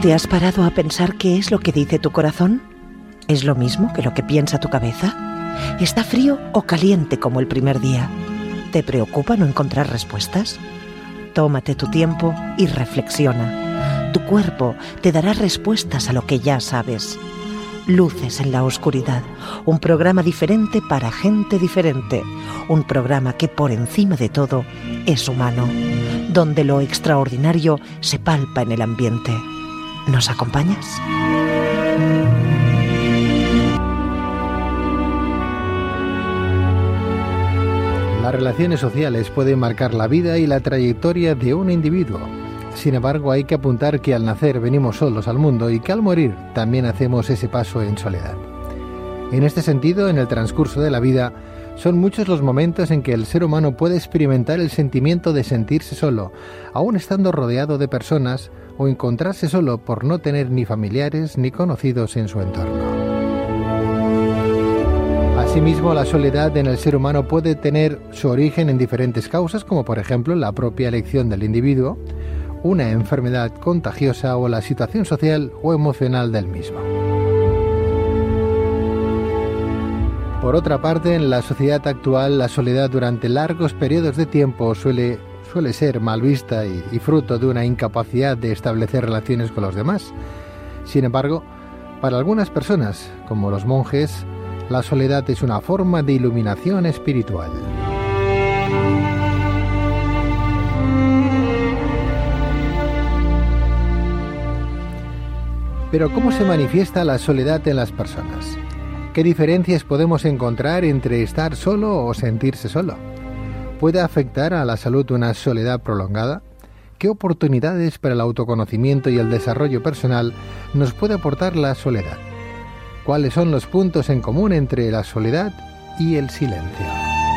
¿Te has parado a pensar qué es lo que dice tu corazón? ¿Es lo mismo que lo que piensa tu cabeza? ¿Está frío o caliente como el primer día? ¿Te preocupa no encontrar respuestas? Tómate tu tiempo y reflexiona. Tu cuerpo te dará respuestas a lo que ya sabes. Luces en la oscuridad, un programa diferente para gente diferente, un programa que por encima de todo es humano, donde lo extraordinario se palpa en el ambiente. ¿Nos acompañas? Las relaciones sociales pueden marcar la vida y la trayectoria de un individuo. Sin embargo, hay que apuntar que al nacer venimos solos al mundo y que al morir también hacemos ese paso en soledad. En este sentido, en el transcurso de la vida, son muchos los momentos en que el ser humano puede experimentar el sentimiento de sentirse solo, aun estando rodeado de personas, o encontrarse solo por no tener ni familiares ni conocidos en su entorno. Asimismo, la soledad en el ser humano puede tener su origen en diferentes causas, como por ejemplo la propia elección del individuo, una enfermedad contagiosa o la situación social o emocional del mismo. Por otra parte, en la sociedad actual, la soledad durante largos periodos de tiempo suele ser mal vista y fruto de una incapacidad de establecer relaciones con los demás. Sin embargo, para algunas personas, como los monjes, la soledad es una forma de iluminación espiritual. Pero ¿cómo se manifiesta la soledad en las personas? ¿Qué diferencias podemos encontrar entre estar solo o sentirse solo? ¿Puede afectar a la salud una soledad prolongada? ¿Qué oportunidades para el autoconocimiento y el desarrollo personal nos puede aportar la soledad? ¿Cuáles son los puntos en común entre la soledad y el silencio?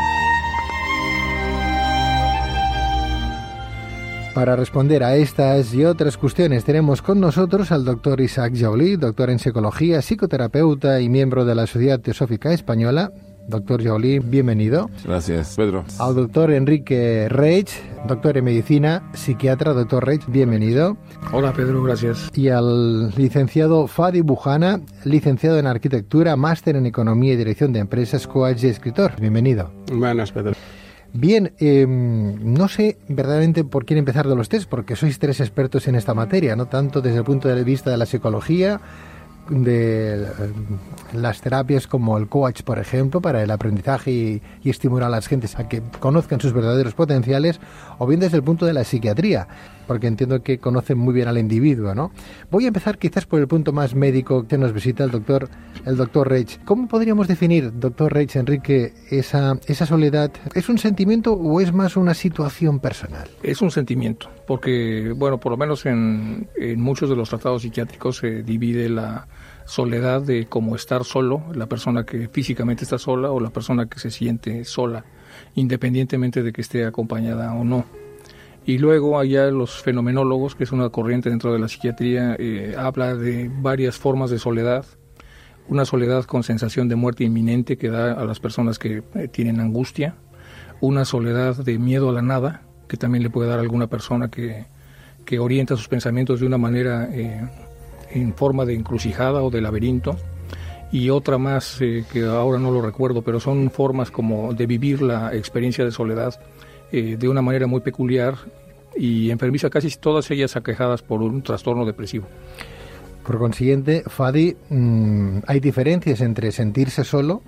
Para responder a estas y otras cuestiones tenemos con nosotros al doctor Isaac Jaulí, doctor en psicología, psicoterapeuta y miembro de la Sociedad Teosófica Española. Doctor Jaulí, bienvenido. Gracias, Pedro. Al doctor Enrique Reig, doctor en medicina, psiquiatra. Doctor Reig, bienvenido. Hola, Pedro, gracias. Y al licenciado Fadi Bujana, licenciado en arquitectura, máster en economía y dirección de empresas, coach y escritor. Bienvenido. Buenas, Pedro. Bien, no sé verdaderamente por quién empezar de los tres, porque sois tres expertos en esta materia, no tanto desde el punto de vista de la psicología, de las terapias como el coach, por ejemplo, para el aprendizaje y estimular a las gentes a que conozcan sus verdaderos potenciales, o bien desde el punto de la psiquiatría, porque entiendo que conocen muy bien al individuo, ¿no? Voy a empezar quizás por el punto más médico que nos visita el doctor Reig. ¿Cómo podríamos definir, doctor Reig, Enrique, esa soledad? ¿Es un sentimiento o es más una situación personal? Es un sentimiento, porque, bueno, por lo menos en muchos de los tratados psiquiátricos se divide la soledad de como estar solo, la persona que físicamente está sola o la persona que se siente sola, independientemente de que esté acompañada o no. Y luego allá los fenomenólogos, que es una corriente dentro de la psiquiatría, habla de varias formas de soledad. Una soledad con sensación de muerte inminente que da a las personas que tienen angustia. Una soledad de miedo a la nada, que también le puede dar a alguna persona que orienta sus pensamientos de una manera en forma de encrucijada o de laberinto. Y otra más que ahora no lo recuerdo, pero son formas como de vivir la experiencia de soledad de una manera muy peculiar y enfermiza, casi todas ellas aquejadas por un trastorno depresivo. Por consiguiente, Fadi, hay diferencias entre sentirse solo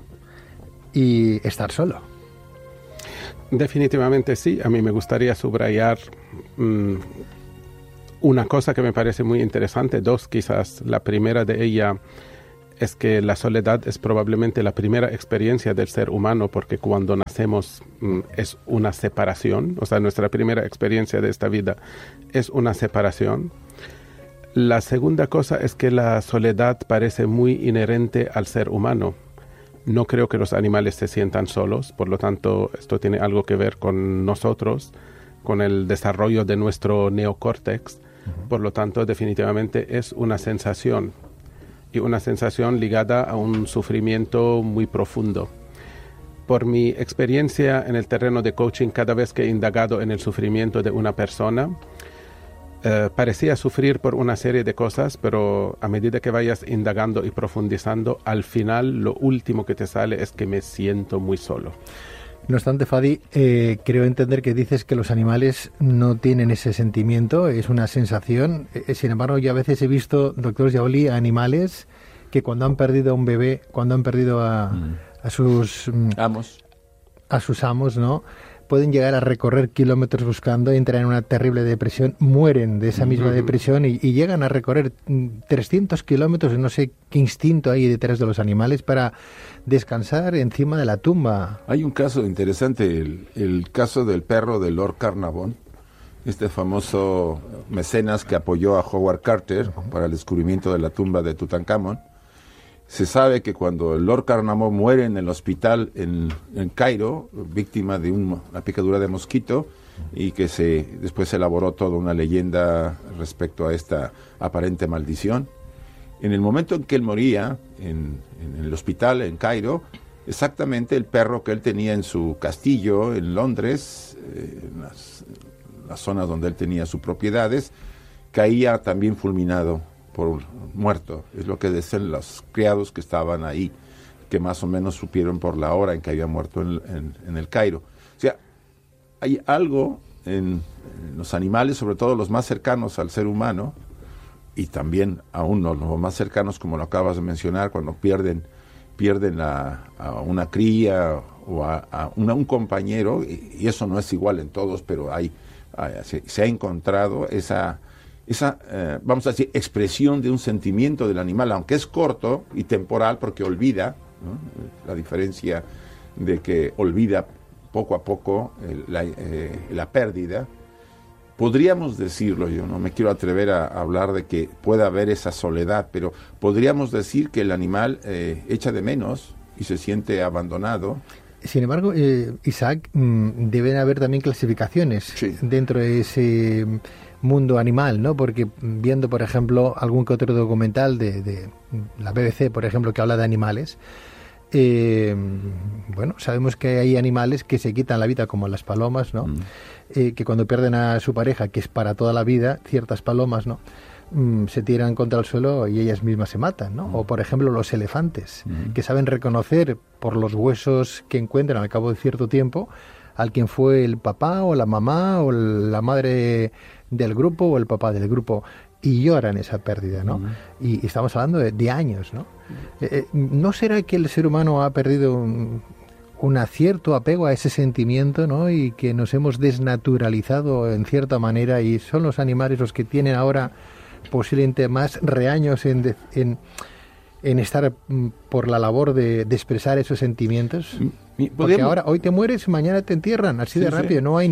y estar solo. Definitivamente sí. A mí me gustaría subrayar una cosa que me parece muy interesante, dos quizás. La primera de ella es que la soledad es probablemente la primera experiencia del ser humano, porque cuando nacemos es una separación, o sea, nuestra primera experiencia de esta vida es una separación. La segunda cosa es que la soledad parece muy inherente al ser humano. No creo que los animales se sientan solos, por lo tanto, esto tiene algo que ver con nosotros, con el desarrollo de nuestro neocórtex. Por lo tanto, definitivamente es una sensación, y una sensación ligada a un sufrimiento muy profundo. Por mi experiencia en el terreno de coaching, cada vez que he indagado en el sufrimiento de una persona, parecía sufrir por una serie de cosas, pero a medida que vayas indagando y profundizando, al final lo último que te sale es que me siento muy solo. No obstante, Fadi, creo entender que dices que los animales no tienen ese sentimiento, es una sensación. Sin embargo, yo a veces he visto, doctor Yaoli, animales que cuando han perdido a un bebé, cuando han perdido a sus amos, ¿no?, pueden llegar a recorrer kilómetros buscando, entran en una terrible depresión, mueren de esa misma depresión y llegan a recorrer 300 kilómetros, no sé qué instinto hay detrás de los animales para descansar encima de la tumba. Hay un caso interesante, el caso del perro de Lord Carnarvon, este famoso mecenas que apoyó a Howard Carter para el descubrimiento de la tumba de Tutankamón. Se sabe que cuando el Lord Carnarvon muere en el hospital en Cairo, víctima de una picadura de mosquito, y que después se elaboró toda una leyenda respecto a esta aparente maldición, en el momento en que él moría en el hospital en Cairo, exactamente el perro que él tenía en su castillo en Londres, en las zonas donde él tenía sus propiedades, caía también fulminado, por muerto. Es lo que decían los criados que estaban ahí, que más o menos supieron por la hora en que había muerto en el Cairo. O sea, hay algo en los animales, sobre todo los más cercanos al ser humano, y también aún los más cercanos, como lo acabas de mencionar, cuando pierden a una cría o a un compañero, y eso no es igual en todos, pero se ha encontrado esa vamos a decir, expresión de un sentimiento del animal, aunque es corto y temporal porque olvida, ¿no? La diferencia de que olvida poco a poco la pérdida. Podríamos decirlo, yo no me quiero atrever a hablar de que pueda haber esa soledad, pero podríamos decir que el animal echa de menos y se siente abandonado. Sin embargo, Isaac, deben haber también clasificaciones dentro de ese mundo animal, ¿no? Porque viendo, por ejemplo, algún que otro documental de la BBC, por ejemplo, que habla de animales, bueno, sabemos que hay animales que se quitan la vida, como las palomas, ¿no? Que cuando pierden a su pareja, que es para toda la vida, ciertas palomas, ¿no?, se tiran contra el suelo y ellas mismas se matan, ¿no? O, por ejemplo, los elefantes, que saben reconocer por los huesos que encuentran al cabo de cierto tiempo al quien fue el papá o la mamá o la madre del grupo o el papá del grupo, y lloran esa pérdida, ¿no? Y estamos hablando de años, ¿no? ¿No será que el ser humano ha perdido un cierto apego a ese sentimiento, ¿no?, y que nos hemos desnaturalizado en cierta manera, y son los animales los que tienen ahora posiblemente más reaños en estar por la labor de expresar esos sentimientos? Porque ahora, hoy te mueres, mañana te entierran, así de rápido, no hay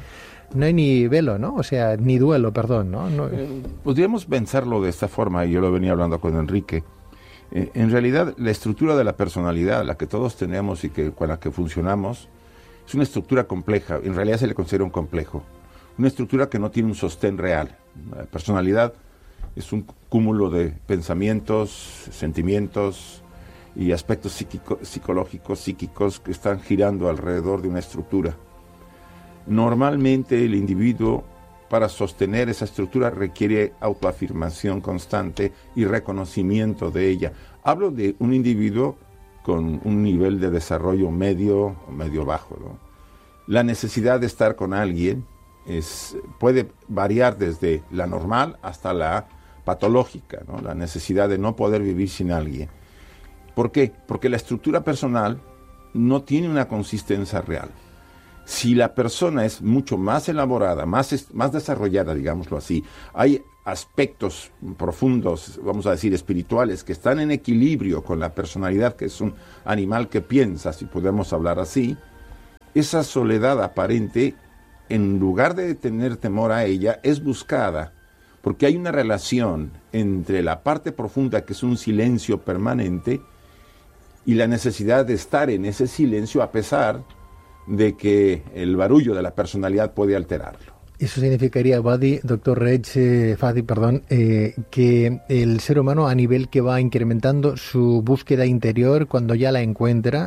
ni velo, ¿no? O sea, ni duelo, perdón, ¿no? Podríamos pensarlo de esta forma, y yo lo venía hablando con Enrique. En realidad, la estructura de la personalidad, la que todos tenemos y con la que funcionamos, es una estructura compleja. En realidad se le considera un complejo. Una estructura que no tiene un sostén real. La personalidad es un cúmulo de pensamientos, sentimientos y aspectos psicológicos, psíquicos que están girando alrededor de una estructura. Normalmente el individuo, para sostener esa estructura, requiere autoafirmación constante y reconocimiento de ella. Hablo de un individuo con un nivel de desarrollo medio o medio bajo, ¿no? La necesidad de estar con alguien puede variar desde la normal hasta la patológica, ¿no? La necesidad de no poder vivir sin alguien. ¿Por qué? Porque la estructura personal no tiene una consistencia real. Si la persona es mucho más elaborada, más desarrollada, digámoslo así, hay aspectos profundos, vamos a decir, espirituales, que están en equilibrio con la personalidad, que es un animal que piensa, si podemos hablar así, esa soledad aparente, en lugar de tener temor a ella, es buscada, porque hay una relación entre la parte profunda, que es un silencio permanente, y la necesidad de estar en ese silencio a pesar de que el barullo de la personalidad puede alterarlo. Eso significaría, Fadi, que el ser humano, a nivel que va incrementando su búsqueda interior, cuando ya la encuentra,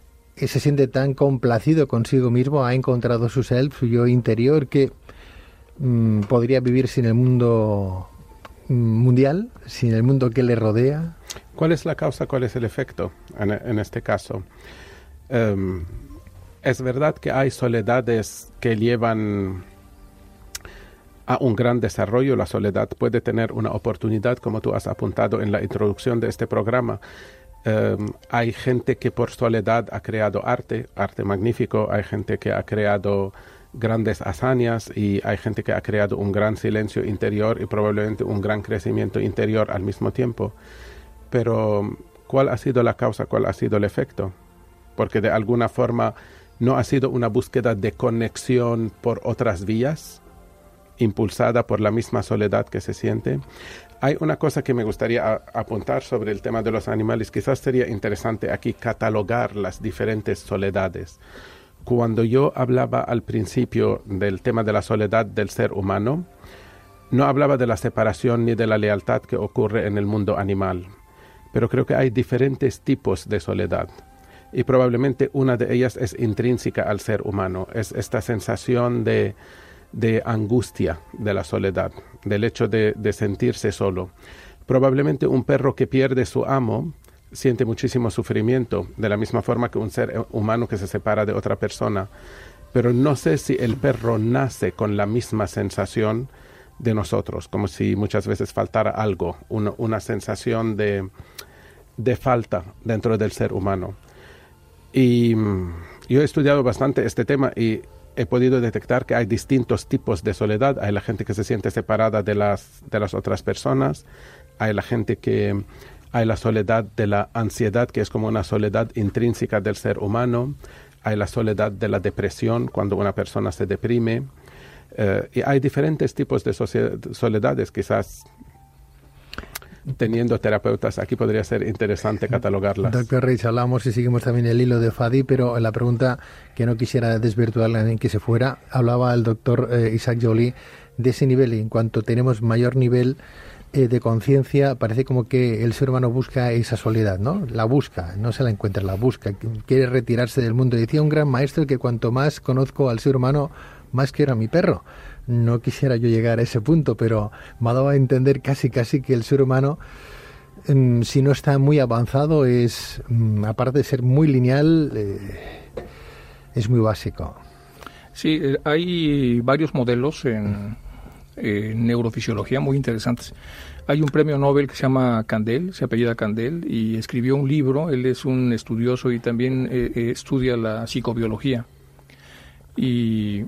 se siente tan complacido consigo mismo, ha encontrado su self, su yo interior, que podría vivir sin el mundo mundial, sin el mundo que le rodea? ¿Cuál es la causa, cuál es el efecto en este caso? Es verdad que hay soledades que llevan a un gran desarrollo. La soledad puede tener una oportunidad, como tú has apuntado en la introducción de este programa. Hay gente que por soledad ha creado arte magnífico, hay gente que ha creado grandes hazañas y hay gente que ha creado un gran silencio interior y probablemente un gran crecimiento interior al mismo tiempo. Pero, ¿cuál ha sido la causa? ¿Cuál ha sido el efecto? Porque de alguna forma no ha sido una búsqueda de conexión por otras vías, impulsada por la misma soledad que se siente. Hay una cosa que me gustaría apuntar sobre el tema de los animales. Quizás sería interesante aquí catalogar las diferentes soledades. Cuando yo hablaba al principio del tema de la soledad del ser humano, no hablaba de la separación ni de la lealtad que ocurre en el mundo animal. Pero creo que hay diferentes tipos de soledad. Y probablemente una de ellas es intrínseca al ser humano. Es esta sensación de angustia de la soledad, del hecho de sentirse solo. Probablemente un perro que pierde su amo siente muchísimo sufrimiento, de la misma forma que un ser humano que se separa de otra persona. Pero no sé si el perro nace con la misma sensación de nosotros, como si muchas veces faltara algo, una sensación de falta dentro del ser humano. Y yo he estudiado bastante este tema y he podido detectar que hay distintos tipos de soledad. Hay la gente que se siente separada de las otras personas, hay la soledad de la ansiedad, que es como una soledad intrínseca del ser humano, hay la soledad de la depresión, cuando una persona se deprime, y hay diferentes tipos de soledades. Quizás teniendo terapeutas aquí podría ser interesante catalogarlas. Doctor Reich, hablamos y seguimos también el hilo de Fadi, pero la pregunta que no quisiera desvirtuarla en que se fuera, hablaba el doctor Isaac Joly de ese nivel, y en cuanto tenemos mayor nivel de conciencia, parece como que el ser humano busca esa soledad, ¿no? La busca, no se la encuentra, la busca, quiere retirarse del mundo. Decía un gran maestro que cuanto más conozco al ser humano, más quiero a mi perro. No quisiera yo llegar a ese punto, pero me ha dado a entender casi que el ser humano, si no está muy avanzado, es, aparte de ser muy lineal, es muy básico. Sí, hay varios modelos en neurofisiología muy interesantes. Hay un premio Nobel que se llama Kandel, se apellida Kandel, y escribió un libro. Él es un estudioso y también estudia la psicobiología. Y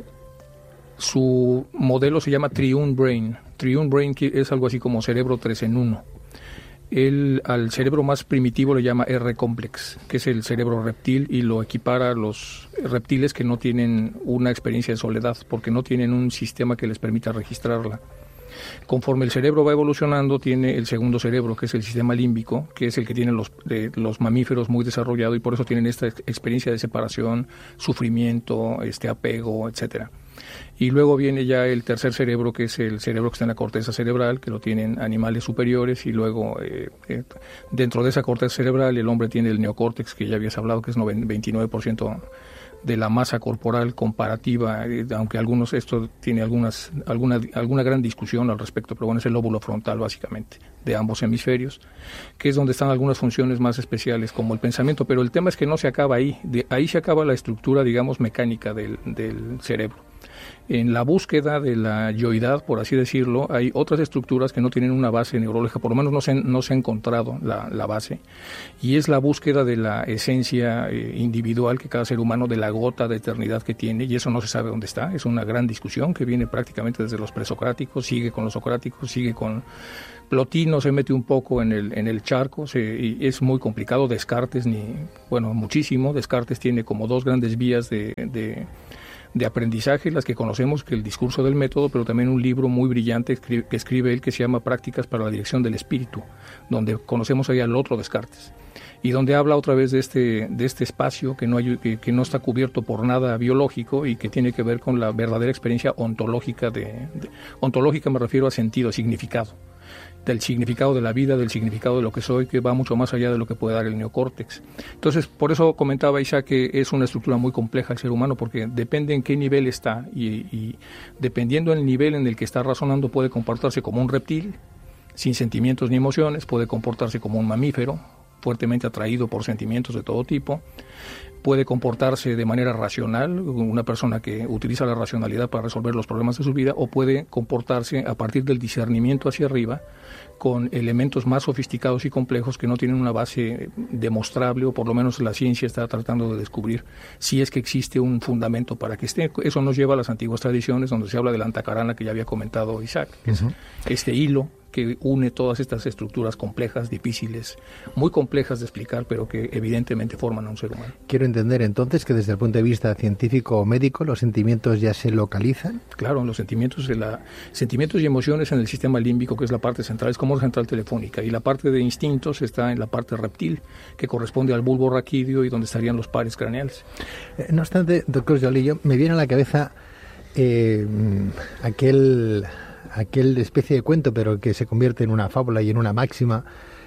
su modelo se llama Triune Brain. Triune Brain es algo así como cerebro 3 en 1. Él al cerebro más primitivo le llama R-complex, que es el cerebro reptil, y lo equipara a los reptiles que no tienen una experiencia de soledad, porque no tienen un sistema que les permita registrarla. Conforme el cerebro va evolucionando, tiene el segundo cerebro, que es el sistema límbico, que es el que tienen los mamíferos muy desarrollado, y por eso tienen esta experiencia de separación, sufrimiento, apego, etcétera. Y luego viene ya el tercer cerebro, que es el cerebro que está en la corteza cerebral, que lo tienen animales superiores, y luego dentro de esa corteza cerebral el hombre tiene el neocórtex, que ya habías hablado, que es 29% de la masa corporal comparativa, aunque esto tiene alguna gran discusión al respecto, pero bueno, es el lóbulo frontal básicamente de ambos hemisferios, que es donde están algunas funciones más especiales como el pensamiento, pero el tema es que no se acaba ahí, ahí se acaba la estructura, digamos, mecánica del cerebro. En la búsqueda de la yoidad, por así decirlo, hay otras estructuras que no tienen una base neurológica, por lo menos no se ha encontrado la base, y es la búsqueda de la esencia individual que cada ser humano, de la gota de eternidad que tiene, y eso no se sabe dónde está. Es una gran discusión que viene prácticamente desde los presocráticos, sigue con los socráticos, sigue con Plotino, se mete un poco en el charco, y es muy complicado. Descartes, muchísimo. Descartes tiene como dos grandes vías de aprendizaje, las que conocemos, que el discurso del método, pero también un libro muy brillante que escribe él, que se llama Prácticas para la dirección del espíritu, donde conocemos ahí al otro Descartes, y donde habla otra vez de este espacio que no está cubierto por nada biológico y que tiene que ver con la verdadera experiencia ontológica. Ontológica me refiero a sentido, a significado. del significado de la vida, del significado de lo que soy, que va mucho más allá de lo que puede dar el neocórtex. Entonces, por eso comentaba Isaac que es una estructura muy compleja el ser humano, porque depende en qué nivel está y dependiendo del nivel en el que está razonando, puede comportarse como un reptil, sin sentimientos ni emociones, puede comportarse como un mamífero, fuertemente atraído por sentimientos de todo tipo, puede comportarse de manera racional, una persona que utiliza la racionalidad para resolver los problemas de su vida, o puede comportarse a partir del discernimiento hacia arriba, con elementos más sofisticados y complejos que no tienen una base demostrable, o por lo menos la ciencia está tratando de descubrir si es que existe un fundamento para que esté. Eso nos lleva a las antiguas tradiciones donde se habla de la antacarana que ya había comentado Isaac, que es este hilo que une todas estas estructuras complejas, difíciles, muy complejas de explicar, pero que evidentemente forman a un ser humano. Quiero entender entonces que desde el punto de vista científico o médico los sentimientos ya se localizan. Claro, los sentimientos y emociones en el sistema límbico, que es la parte central, es como la central telefónica, y la parte de instintos está en la parte reptil, que corresponde al bulbo raquídeo y donde estarían los pares craneales. No obstante, doctor Jolillo, me viene a la cabeza aquel especie de cuento, pero que se convierte en una fábula y en una máxima,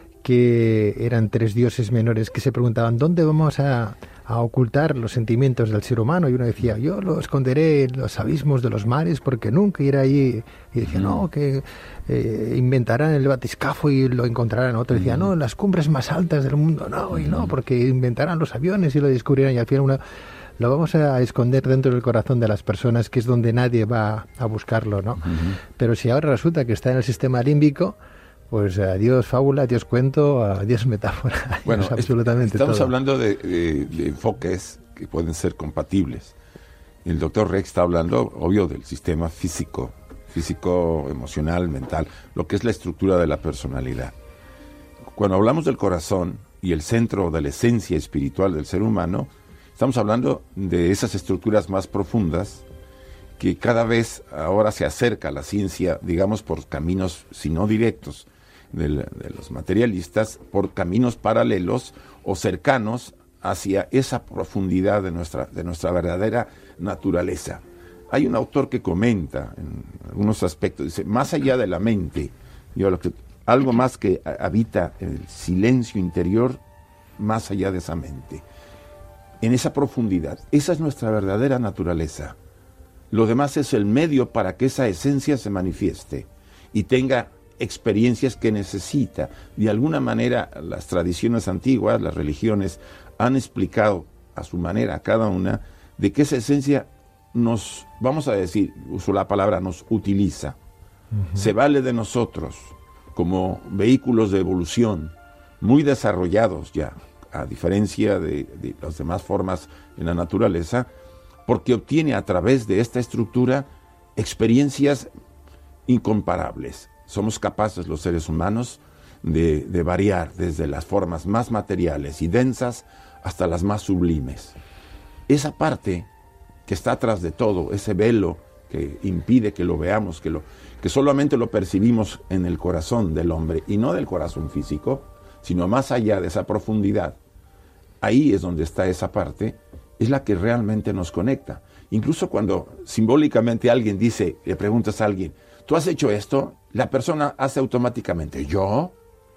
que eran 3 dioses menores que se preguntaban ¿dónde vamos a ocultar los sentimientos del ser humano? Y uno decía, yo lo esconderé en los abismos de los mares porque nunca iré allí. Y decía, no, que inventarán el batiscafo y lo encontrarán. Otro decía, no, en las cumbres más altas del mundo, no, y no, porque inventarán los aviones y lo descubrirán. Y al final lo vamos a esconder dentro del corazón de las personas, que es donde nadie va a buscarlo, ¿no? Pero si ahora resulta que está en el sistema límbico, pues adiós fábula, adiós cuento, adiós metáfora. Bueno, adiós absolutamente estamos todo. hablando de enfoques que pueden ser compatibles. El doctor Rex está hablando, obvio, del sistema físico, emocional, mental, lo que es la estructura de la personalidad. Cuando hablamos del corazón y el centro de la esencia espiritual del ser humano, estamos hablando de esas estructuras más profundas que cada vez ahora se acerca a la ciencia, digamos, por caminos, si no directos, de los materialistas, por caminos paralelos o cercanos hacia esa profundidad de nuestra verdadera naturaleza. Hay un autor que comenta en algunos aspectos, dice, más allá de la mente, algo más que habita el silencio interior, más allá de esa mente. En esa profundidad, esa es nuestra verdadera naturaleza. Lo demás es el medio para que esa esencia se manifieste y tenga experiencias que necesita. De alguna manera, las tradiciones antiguas, las religiones, han explicado a su manera, a cada una, de que esa esencia nos, vamos a decir, uso la palabra, nos utiliza. Se vale de nosotros como vehículos de evolución muy desarrollados ya, a diferencia de las demás formas en la naturaleza, porque obtiene a través de esta estructura experiencias incomparables. Somos capaces los seres humanos de variar desde las formas más materiales y densas hasta las más sublimes. Esa parte que está atrás de todo, ese velo que impide que lo veamos, que solamente lo percibimos en el corazón del hombre y no del corazón físico, sino más allá de esa profundidad, ahí es donde está esa parte, es la que realmente nos conecta. Incluso cuando simbólicamente alguien dice, le preguntas a alguien, ¿tú has hecho esto? La persona hace automáticamente, ¿yo?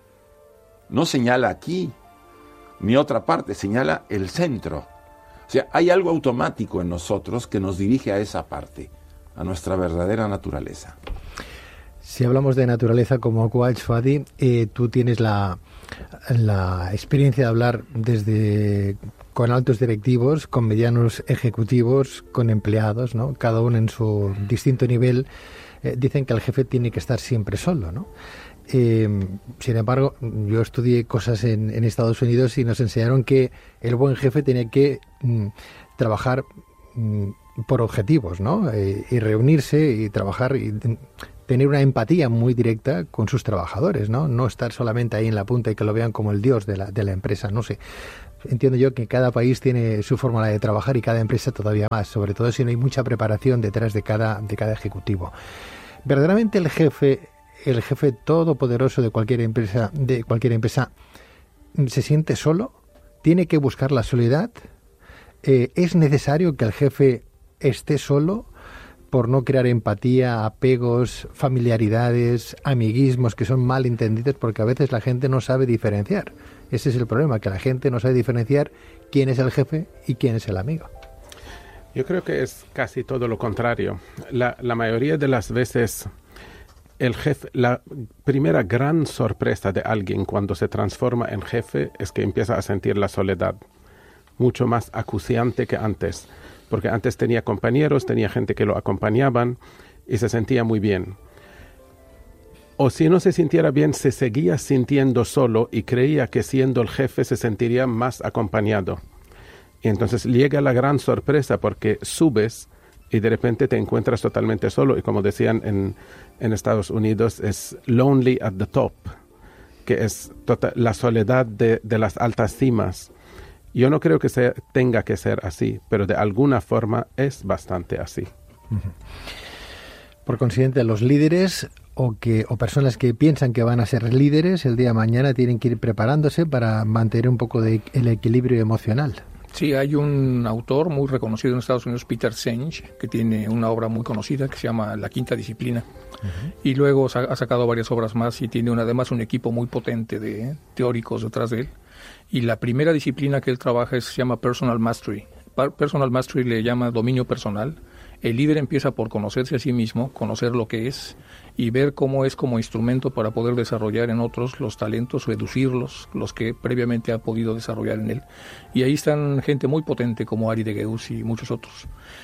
No señala aquí, ni otra parte, señala el centro. O sea, hay algo automático en nosotros que nos dirige a esa parte, a nuestra verdadera naturaleza. Si hablamos de naturaleza como coach, Fadi, tú tienes la experiencia de hablar con altos directivos, con medianos ejecutivos, con empleados, ¿no? Cada uno en su distinto nivel. Dicen que el jefe tiene que estar siempre solo, ¿no? Sin embargo, yo estudié cosas en Estados Unidos y nos enseñaron que el buen jefe tenía que trabajar por objetivos, ¿no? Y reunirse y trabajar y tener una empatía muy directa con sus trabajadores, ¿no? No estar solamente ahí en la punta y que lo vean como el dios de la empresa, no sé. Entiendo yo que cada país tiene su forma de trabajar y cada empresa todavía más, sobre todo si no hay mucha preparación detrás de cada ejecutivo. Verdaderamente el jefe todopoderoso de cualquier empresa, se siente solo, tiene que buscar la soledad. Es necesario que el jefe esté solo por no crear empatía, apegos, familiaridades, amiguismos que son mal entendidos, porque a veces la gente no sabe diferenciar. Ese es el problema, que la gente no sabe diferenciar quién es el jefe y quién es el amigo. Yo creo que es casi todo lo contrario. La mayoría de las veces el jefe, la primera gran sorpresa de alguien cuando se transforma en jefe es que empieza a sentir la soledad, mucho más acuciante que antes, porque antes tenía compañeros, tenía gente que lo acompañaban y se sentía muy bien. O si no se sintiera bien, se seguía sintiendo solo y creía que siendo el jefe se sentiría más acompañado. Y entonces llega la gran sorpresa porque subes y de repente te encuentras totalmente solo. Y como decían en Estados Unidos, es lonely at the top, que es la soledad de las altas cimas. Yo no creo que tenga que ser así, pero de alguna forma es bastante así. Por consiguiente, los líderes o personas que piensan que van a ser líderes el día de mañana tienen que ir preparándose para mantener un poco el equilibrio emocional. Sí, hay un autor muy reconocido en Estados Unidos, Peter Senge, que tiene una obra muy conocida que se llama La Quinta Disciplina. Y luego ha sacado varias obras más y tiene además un equipo muy potente de teóricos detrás de él. Y la primera disciplina que él trabaja se llama Personal Mastery. Personal Mastery le llama dominio personal. El líder empieza por conocerse a sí mismo, conocer lo que es y ver cómo es como instrumento para poder desarrollar en otros los talentos, reducirlos, los que previamente ha podido desarrollar en él. Y ahí están gente muy potente como Ari de Geus y muchos otros.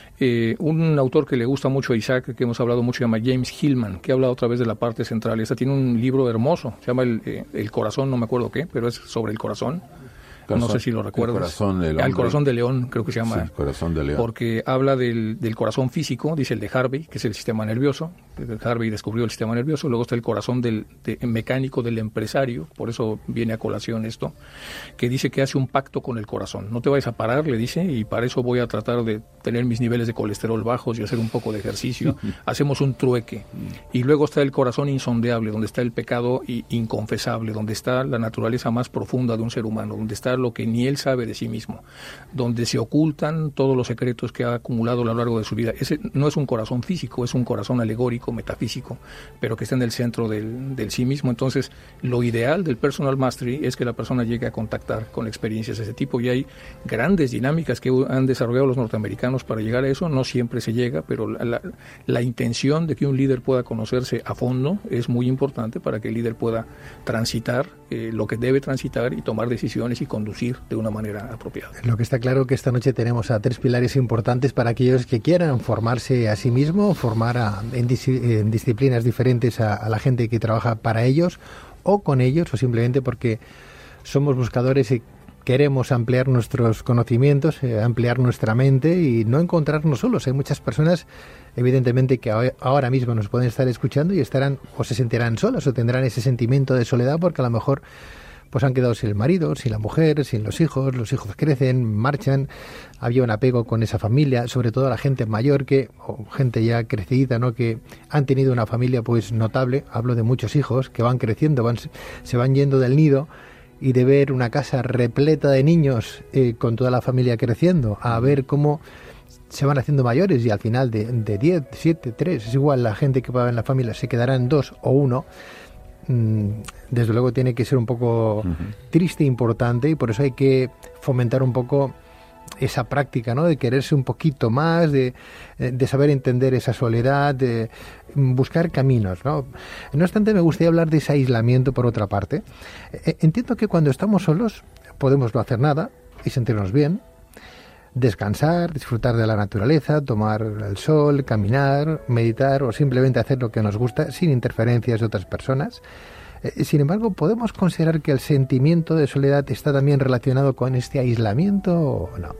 Un autor que le gusta mucho a Isaac, que hemos hablado mucho, se llama James Hillman, que habla otra vez de la parte central. Esta tiene un libro hermoso, se llama El Corazón, no me acuerdo qué, pero es sobre el corazón. No sé si lo recuerdas. El corazón de león, creo que se llama. Sí, corazón de león. Porque habla del corazón físico, dice el de Harvey, que es el sistema nervioso. Harvey descubrió el sistema nervioso. Luego está el corazón mecánico del empresario, por eso viene a colación esto, que dice que hace un pacto con el corazón. No te vayas a parar, le dice, y para eso voy a tratar de tener mis niveles de colesterol bajos y hacer un poco de ejercicio. Hacemos un trueque. Y luego está el corazón insondeable, donde está el pecado inconfesable, donde está la naturaleza más profunda de un ser humano, donde está lo que ni él sabe de sí mismo, donde se ocultan todos los secretos que ha acumulado a lo largo de su vida. Ese no es un corazón físico, es un corazón alegórico, metafísico, pero que está en el centro del sí mismo. Entonces, lo ideal del Personal Mastery es que la persona llegue a contactar con experiencias de ese tipo, y hay grandes dinámicas que han desarrollado los norteamericanos para llegar a eso. No siempre se llega, pero la intención de que un líder pueda conocerse a fondo es muy importante para que el líder pueda transitar lo que debe transitar y tomar decisiones y conducir de una manera apropiada. Lo que está claro que esta noche tenemos a 3 pilares importantes para aquellos que quieran formarse a sí mismos, formar en disciplinas diferentes a la gente que trabaja para ellos o con ellos, o simplemente porque somos buscadores y queremos ampliar nuestros conocimientos, ampliar nuestra mente y no encontrarnos solos. Hay muchas personas, evidentemente, que ahora mismo nos pueden estar escuchando y estarán o se sentirán solas o tendrán ese sentimiento de soledad porque a lo mejor pues han quedado sin el marido, sin la mujer, sin los hijos crecen, marchan, había un apego con esa familia, sobre todo la gente mayor o gente ya crecida, ¿no?, que han tenido una familia pues notable. Hablo de muchos hijos que van creciendo, se van yendo del nido, y de ver una casa repleta de niños con toda la familia creciendo, a ver cómo se van haciendo mayores y al final de 10, 7, 3, es igual, la gente que va en la familia se quedará en 2 o 1. Desde luego tiene que ser un poco triste e importante, y por eso hay que fomentar un poco esa práctica, ¿no?, de quererse un poquito más, de saber entender esa soledad, de buscar caminos, ¿no? No obstante, me gustaría hablar de ese aislamiento por otra parte. Entiendo que cuando estamos solos podemos no hacer nada y sentirnos bien, descansar, disfrutar de la naturaleza, tomar el sol, caminar, meditar o simplemente hacer lo que nos gusta sin interferencias de otras personas. Sin embargo, ¿podemos considerar que el sentimiento de soledad está también relacionado con este aislamiento o no?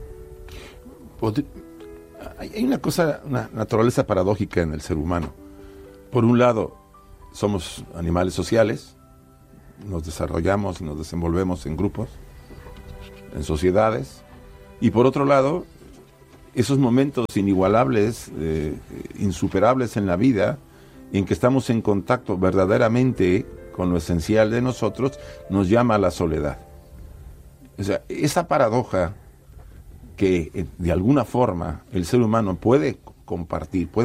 Hay una naturaleza paradójica en el ser humano. Por un lado, somos animales sociales, nos desarrollamos y nos desenvolvemos en grupos, en sociedades. Y por otro lado, esos momentos inigualables, insuperables en la vida, en que estamos en contacto verdaderamente con lo esencial de nosotros, nos llama a la soledad. O sea, esa paradoja que de alguna forma el ser humano puede compartir, puede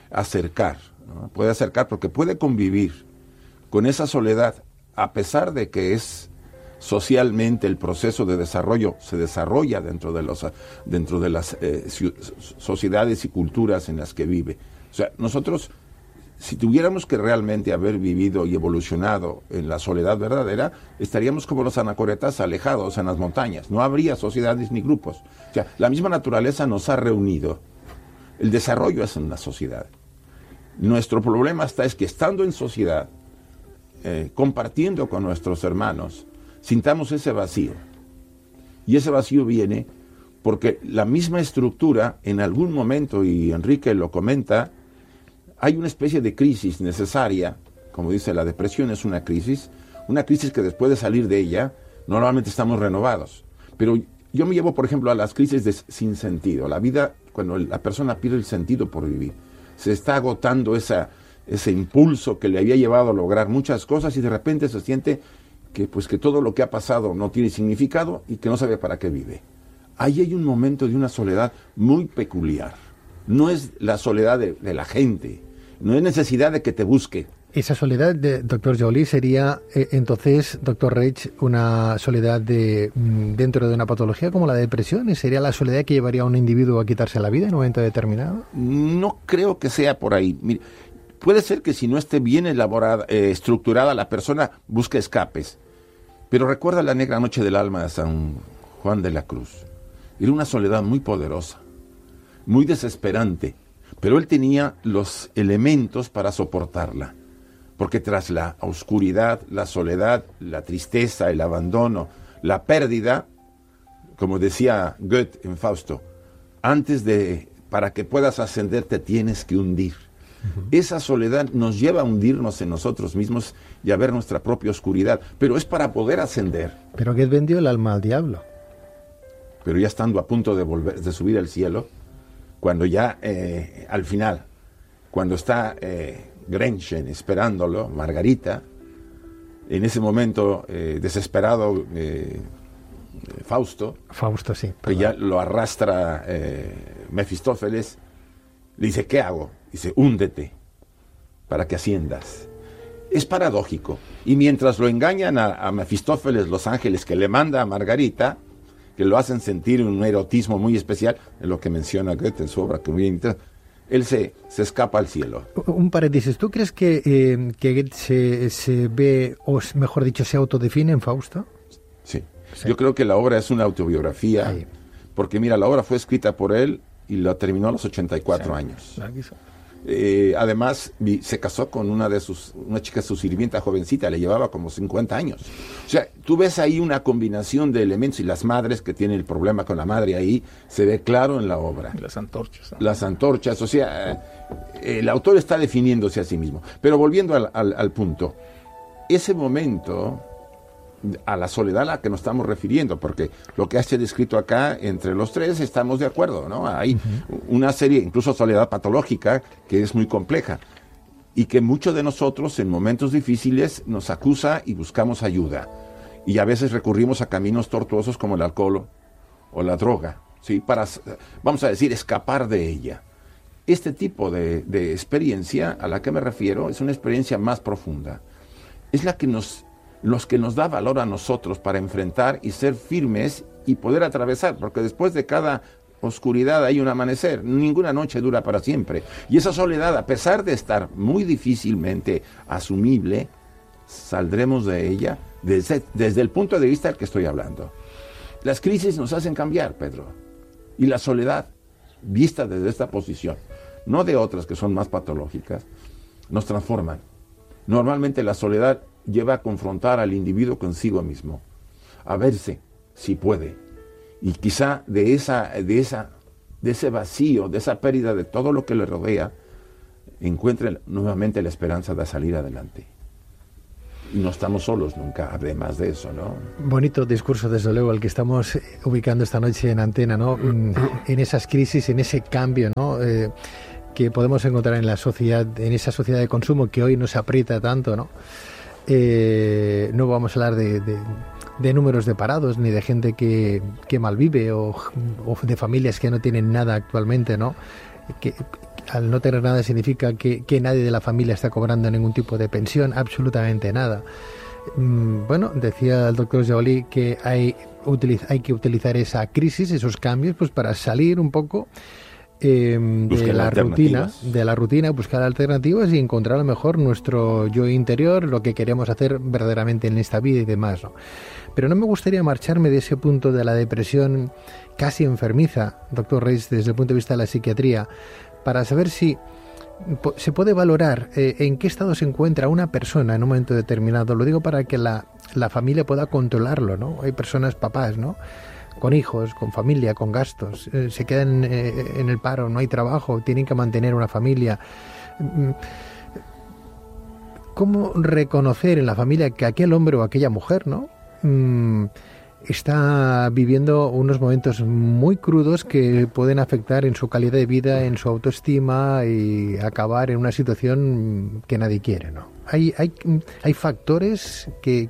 acercar, ¿no? Puede acercar porque puede convivir con esa soledad, a pesar de que es socialmente el proceso de desarrollo se desarrolla dentro de las sociedades y culturas en las que vive. O sea, nosotros, si tuviéramos que realmente haber vivido y evolucionado en la soledad verdadera, estaríamos como los anacoretas alejados en las montañas. No habría sociedades ni grupos. O sea, la misma naturaleza nos ha reunido. El desarrollo es en la sociedad. Nuestro problema es que estando en sociedad, compartiendo con nuestros hermanos, sintamos ese vacío. Y ese vacío viene porque la misma estructura, en algún momento, y Enrique lo comenta, hay una especie de crisis necesaria. Como dice, la depresión es una crisis que después de salir de ella, normalmente estamos renovados. Pero yo me llevo, por ejemplo, a las crisis de sin sentido. La vida, cuando la persona pierde el sentido por vivir, se está agotando ese impulso que le había llevado a lograr muchas cosas y de repente se siente que todo lo que ha pasado no tiene significado y que no sabe para qué vive. Ahí hay un momento de una soledad muy peculiar. No es la soledad de la gente, no es necesidad de que te busque. Esa soledad, doctor Joly, sería entonces, doctor Reig, una soledad dentro de una patología como la depresión. ¿Sería la soledad que llevaría a un individuo a quitarse la vida en un momento determinado? No creo que sea por ahí. Mire, puede ser que si no esté bien elaborada, estructurada, la persona busque escapes. Pero recuerda la negra noche del alma de San Juan de la Cruz. Era una soledad muy poderosa, muy desesperante, pero él tenía los elementos para soportarla. Porque tras la oscuridad, la soledad, la tristeza, el abandono, la pérdida, como decía Goethe en Fausto, para que puedas ascender te tienes que hundir. Esa soledad nos lleva a hundirnos en nosotros mismos y a ver nuestra propia oscuridad, pero es para poder ascender. Pero Goethe vendió el alma al diablo. Pero ya estando a punto de subir al cielo, cuando ya al final, cuando está Gretchen esperándolo, Margarita, en ese momento desesperado Fausto, sí, que ya lo arrastra Mefistófeles, le dice, ¿qué hago? Dice, húndete para que asciendas. Es paradójico. Y mientras lo engañan a Mefistófeles, los ángeles que le manda a Margarita, que lo hacen sentir un erotismo muy especial, en lo que menciona Goethe en su obra, que muy interesante, él se escapa al cielo. Un paréntesis, ¿tú crees que Goethe se ve, o mejor dicho, se autodefine en Fausto? Sí. Yo creo que la obra es una autobiografía, porque mira, la obra fue escrita por él y la terminó a los 84 años. Además, se casó con una chica, su sirvienta jovencita, le llevaba como 50 años. O sea, tú ves ahí una combinación de elementos, y las madres que tienen el problema con la madre ahí, se ve claro en la obra. Las antorchas. ¿No? Las antorchas, o sea, el autor está definiéndose a sí mismo. Pero volviendo al punto, ese momento, a la soledad a la que nos estamos refiriendo, porque lo que ha sido descrito acá, entre los tres estamos de acuerdo, ¿no? Hay una serie, incluso soledad patológica, que es muy compleja, y que muchos de nosotros en momentos difíciles nos acusa y buscamos ayuda, y a veces recurrimos a caminos tortuosos como el alcohol o la droga, ¿sí? Para, vamos a decir, escapar de ella. Este tipo de experiencia a la que me refiero es una experiencia más profunda, es la que nos da valor a nosotros para enfrentar y ser firmes y poder atravesar, porque después de cada oscuridad hay un amanecer, ninguna noche dura para siempre. Y esa soledad, a pesar de estar muy difícilmente asumible, saldremos de ella desde el punto de vista del que estoy hablando. Las crisis nos hacen cambiar, Pedro, y la soledad, vista desde esta posición, no de otras que son más patológicas, nos transforman. Normalmente la soledad lleva a confrontar al individuo consigo mismo, a verse si puede, y quizá de ese vacío, de esa pérdida de todo lo que le rodea, encuentre nuevamente la esperanza de salir adelante. Y no estamos solos nunca, además de eso, ¿no? Bonito discurso, desde luego, el que estamos ubicando esta noche en antena, ¿no? En esas crisis, en ese cambio, ¿no? Que podemos encontrar en la sociedad, en esa sociedad de consumo que hoy nos aprieta tanto, ¿no? No vamos a hablar de números de parados, ni de gente que malvive, o de familias que no tienen nada actualmente, ¿no? al no tener nada significa que nadie de la familia está cobrando ningún tipo de pensión, absolutamente nada. Bueno, decía el doctor Joly que hay que utilizar esa crisis, esos cambios, pues para salir un poco de la rutina, buscar alternativas y encontrar a lo mejor nuestro yo interior, lo que queremos hacer verdaderamente en esta vida y demás, ¿no? Pero no me gustaría marcharme de ese punto de la depresión casi enfermiza, doctor Reis, desde el punto de vista de la psiquiatría, para saber si se puede valorar en qué estado se encuentra una persona en un momento determinado. Lo digo para que la familia pueda controlarlo, ¿no? Hay personas, papás, ¿no?, con hijos, con familia, con gastos, se quedan en el paro, no hay trabajo, tienen que mantener una familia. ¿Cómo reconocer en la familia que aquel hombre o aquella mujer, ¿no?, está viviendo unos momentos muy crudos que pueden afectar en su calidad de vida, en su autoestima y acabar en una situación que nadie quiere, ¿no? Hay factores que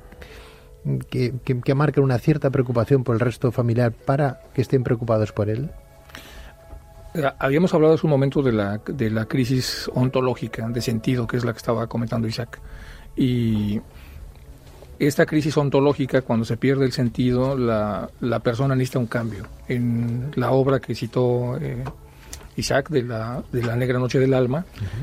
marcan una cierta preocupación por el resto familiar para que estén preocupados por él. Habíamos hablado hace un momento de la crisis ontológica, de sentido, que es la que estaba comentando Isaac. Y esta crisis ontológica, cuando se pierde el sentido, la persona necesita un cambio. En la obra que citó Isaac, de la Negra Noche del Alma,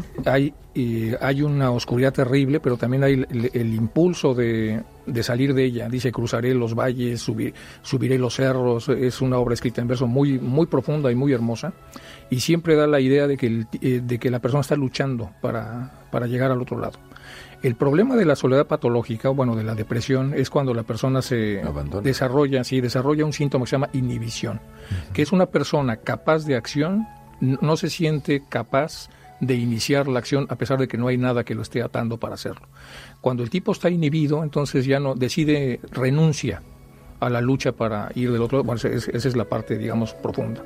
hay una oscuridad terrible, pero también hay el impulso de salir de ella. Dice: cruzaré los valles, subiré los cerros. Es una obra escrita en verso muy, muy profunda y muy hermosa, y siempre da la idea de que la persona está luchando para llegar al otro lado. El problema de la soledad patológica, bueno, de la depresión, es cuando la persona se desarrolla un síntoma que se llama inhibición, que es una persona capaz de acción, no se siente capaz de iniciar la acción a pesar de que no hay nada que lo esté atando para hacerlo. Cuando el tipo está inhibido, entonces ya no renuncia a la lucha para ir del otro lado. Bueno, esa es la parte, digamos, profunda.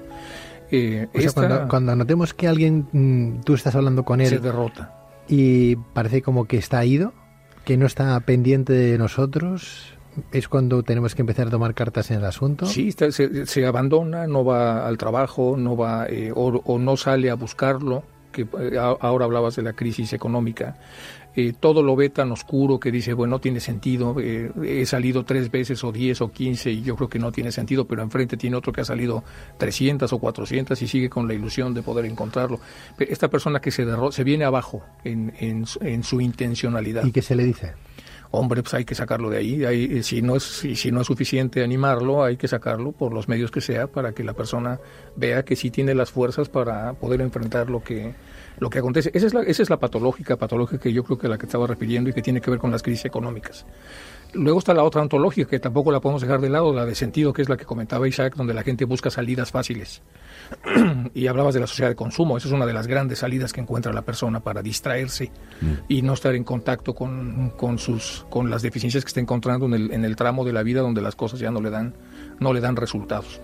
Cuando notemos que alguien, tú estás hablando con él, se derrota y parece como que está ido, que no está pendiente de nosotros, ¿es cuando tenemos que empezar a tomar cartas en el asunto? Sí, se abandona, no va al trabajo, no va o no sale a buscarlo, que ahora hablabas de la crisis económica. Todo lo ve tan oscuro que dice, bueno, no tiene sentido, he salido 3 veces o 10 o 15 y yo creo que no tiene sentido, pero enfrente tiene otro que ha salido 300 o 400 y sigue con la ilusión de poder encontrarlo. Esta persona que se viene abajo en su intencionalidad. ¿Y qué se le dice? Hombre, pues hay que sacarlo de ahí. Si no es suficiente animarlo, hay que sacarlo por los medios que sea para que la persona vea que sí tiene las fuerzas para poder enfrentar lo que acontece. Esa es la patológica que yo creo que la que estaba refiriendo y que tiene que ver con las crisis económicas. Luego está la otra ontológica, que tampoco la podemos dejar de lado, la de sentido, que es la que comentaba Isaac, donde la gente busca salidas fáciles. Y hablabas de la sociedad de consumo. Esa es una de las grandes salidas que encuentra la persona para distraerse y no estar en contacto con las deficiencias que está encontrando en el tramo de la vida donde las cosas ya no le dan resultados.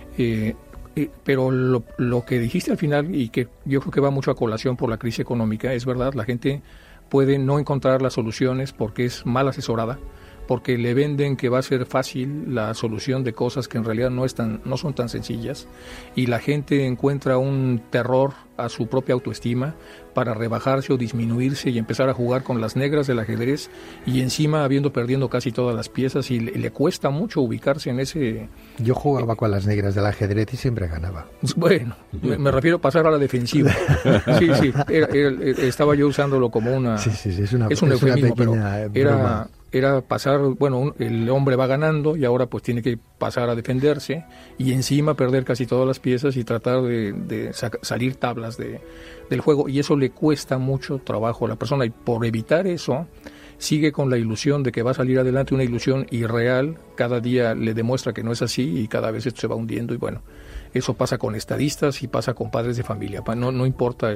Pero lo que dijiste al final, y que yo creo que va mucho a colación por la crisis económica, es verdad. La gente puede no encontrar las soluciones porque es mal asesorada, porque le venden que va a ser fácil la solución de cosas que en realidad no son tan sencillas, y la gente encuentra un terror a su propia autoestima para rebajarse o disminuirse y empezar a jugar con las negras del ajedrez, y encima perdiendo casi todas las piezas, y le cuesta mucho ubicarse en ese... Yo jugaba con las negras del ajedrez y siempre ganaba. Bueno, me refiero a pasar a la defensiva. Sí, estaba yo usándolo como una... Sí, es un eufemismo, pero era pasar, bueno, el hombre va ganando y ahora pues tiene que pasar a defenderse y encima perder casi todas las piezas y tratar de salir tablas del juego, y eso le cuesta mucho trabajo a la persona, y por evitar eso sigue con la ilusión de que va a salir adelante, una ilusión irreal. Cada día le demuestra que no es así y cada vez esto se va hundiendo, y bueno, eso pasa con estadistas y pasa con padres de familia. No importa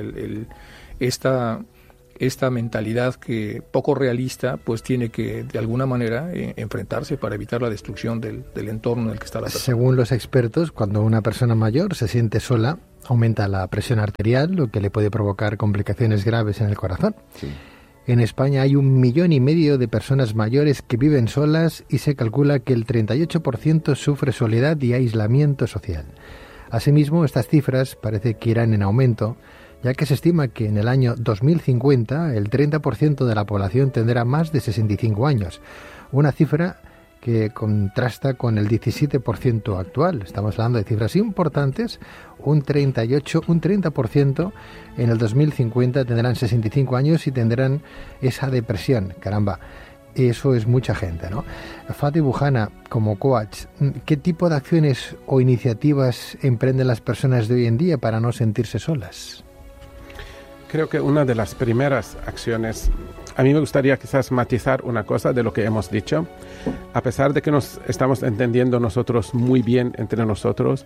esta mentalidad que poco realista, pues tiene que de alguna manera enfrentarse para evitar la destrucción del entorno en el que está la persona. Según los expertos, cuando una persona mayor se siente sola, aumenta la presión arterial, lo que le puede provocar complicaciones graves en el corazón. Sí. En España hay 1,5 millones de personas mayores que viven solas y se calcula que el 38% sufre soledad y aislamiento social. Asimismo, estas cifras parece que irán en aumento ya que se estima que en el año 2050 el 30% de la población tendrá más de 65 años, una cifra que contrasta con el 17% actual. Estamos hablando de cifras importantes, un 30% en el 2050 tendrán 65 años y tendrán esa depresión. Caramba, eso es mucha gente, ¿no? Fatih Bujana, como coach, ¿qué tipo de acciones o iniciativas emprenden las personas de hoy en día para no sentirse solas? Creo que una de las primeras acciones, a mí me gustaría quizás matizar una cosa de lo que hemos dicho. A pesar de que nos estamos entendiendo nosotros muy bien entre nosotros,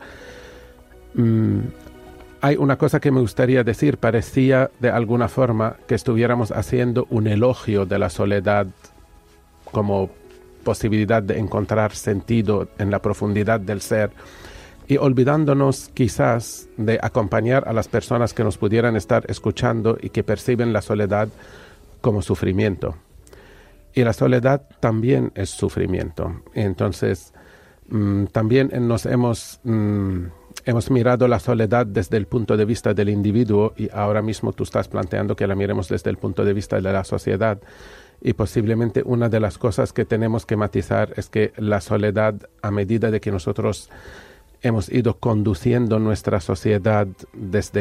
hay una cosa que me gustaría decir. Parecía de alguna forma que estuviéramos haciendo un elogio de la soledad como posibilidad de encontrar sentido en la profundidad del ser, y olvidándonos quizás de acompañar a las personas que nos pudieran estar escuchando y que perciben la soledad como sufrimiento. Y la soledad también es sufrimiento. Entonces, también nos hemos mirado la soledad desde el punto de vista del individuo, y ahora mismo tú estás planteando que la miremos desde el punto de vista de la sociedad. Y posiblemente una de las cosas que tenemos que matizar es que la soledad, a medida de que nosotros hemos ido conduciendo nuestra sociedad desde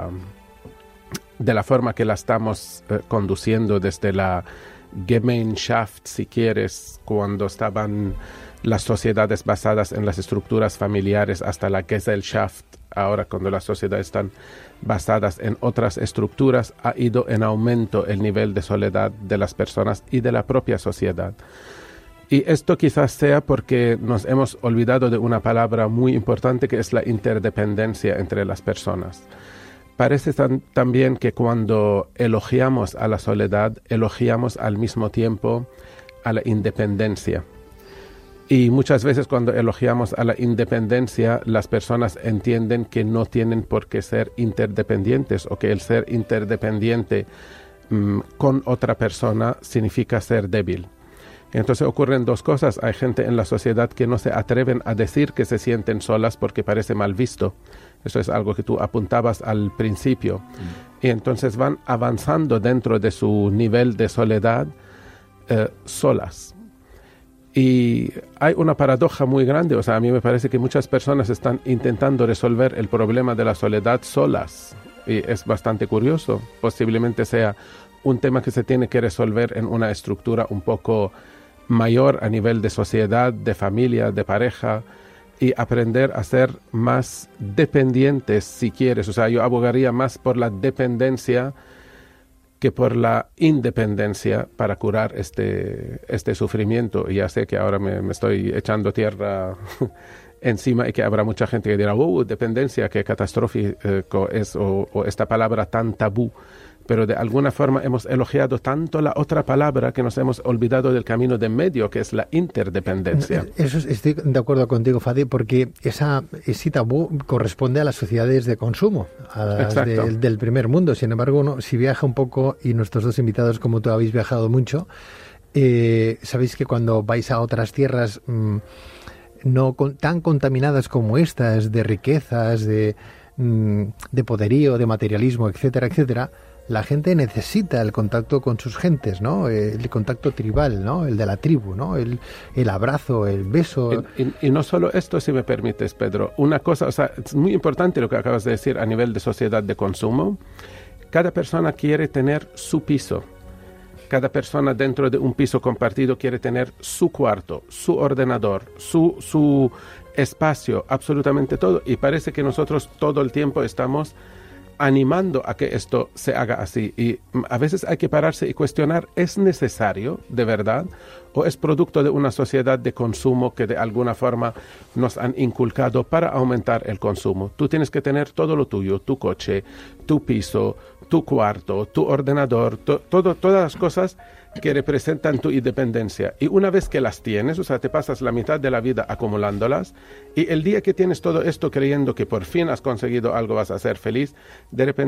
de la forma que la estamos conduciendo, desde la Gemeinschaft, si quieres, cuando estaban las sociedades basadas en las estructuras familiares, hasta la Gesellschaft, ahora cuando las sociedades están basadas en otras estructuras, ha ido en aumento el nivel de soledad de las personas y de la propia sociedad. Y esto quizás sea porque nos hemos olvidado de una palabra muy importante, que es la interdependencia entre las personas. Parece también que cuando elogiamos a la soledad, elogiamos al mismo tiempo a la independencia. Y muchas veces cuando elogiamos a la independencia, las personas entienden que no tienen por qué ser interdependientes, o que el ser interdependiente con otra persona significa ser débil. Entonces ocurren dos cosas. Hay gente en la sociedad que no se atreven a decir que se sienten solas porque parece mal visto. Eso es algo que tú apuntabas al principio. Y entonces van avanzando dentro de su nivel de soledad solas. Y hay una paradoja muy grande. O sea, a mí me parece que muchas personas están intentando resolver el problema de la soledad solas. Y es bastante curioso. Posiblemente sea un tema que se tiene que resolver en una estructura un poco mayor a nivel de sociedad, de familia, de pareja, y aprender a ser más dependientes, si quieres. O sea, yo abogaría más por la dependencia que por la independencia para curar este sufrimiento. Y ya sé que ahora me estoy echando tierra encima, y que habrá mucha gente que dirá, dependencia, qué catastrófico es, o esta palabra tan tabú. Pero de alguna forma hemos elogiado tanto la otra palabra que nos hemos olvidado del camino de medio, que es la interdependencia. Eso estoy de acuerdo contigo, Fadi, porque ese tabú corresponde a las sociedades de consumo, a las del primer mundo. Sin embargo, uno, si viaja un poco, y nuestros dos invitados, como tú, habéis viajado mucho, sabéis que cuando vais a otras tierras tan contaminadas como estas, de riquezas, de poderío, de materialismo, etcétera, etcétera, la gente necesita el contacto con sus gentes, ¿no? El contacto tribal, ¿no? El de la tribu, ¿no? El abrazo, el beso. Y no solo esto, si me permites, Pedro. Una cosa, o sea, es muy importante lo que acabas de decir a nivel de sociedad de consumo. Cada persona quiere tener su piso. Cada persona dentro de un piso compartido quiere tener su cuarto, su ordenador, su espacio, absolutamente todo. Y parece que nosotros todo el tiempo estamos animando a que esto se haga así. Y a veces hay que pararse y cuestionar, ¿es necesario de verdad? ¿O es producto de una sociedad de consumo que de alguna forma nos han inculcado para aumentar el consumo? Tú tienes que tener todo lo tuyo, tu coche, tu piso, tu cuarto, tu ordenador, todas las cosas que representan tu independencia. Y una vez que las tienes, o sea, te pasas la mitad de la vida acumulándolas, y el día que tienes todo esto creyendo que por fin has conseguido algo, vas a ser feliz, de repente